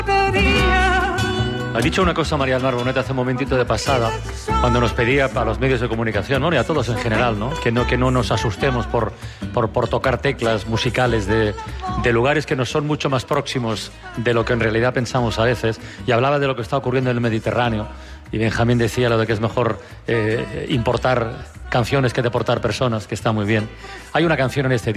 Ha dicho una cosa María del Mar Bonet hace un momentito de pasada, cuando nos pedía a los medios de comunicación, bueno, y a todos en general, ¿no? Que no nos asustemos por tocar teclas musicales de lugares que nos son mucho más próximos de lo que en realidad pensamos a veces. Y hablaba de lo que está ocurriendo en el Mediterráneo. Y Benjamín decía lo de que es mejor importar canciones que deportar personas, que está muy bien. Hay una canción en este